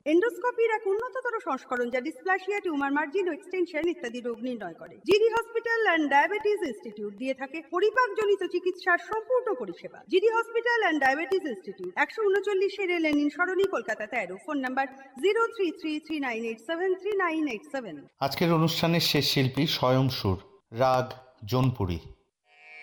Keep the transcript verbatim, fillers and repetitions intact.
এন্ডোস্কোপির এক উন্নততর সংস্করণ যা ডিসপ্লাসিয়া, টিউমার মার্জিন ও এক্সটেনশন ইত্যাদি রোগ নির্ণয় করে। GD hospital and diabetes institute দিয়ে থাকে পরিপাকজনিত চিকিৎসার সম্পূর্ণ পরিষেবা। GD hospital and diabetes institute, একশো উনচল্লিশে লেনিন সরণি, কলকাতা তেরো। Phone number zero three three three nine eight seven three nine eight seven. আজকের অনুষ্ঠানের শেষ শিল্পী স্বয়ং সুর, রাগ জোনপুরি।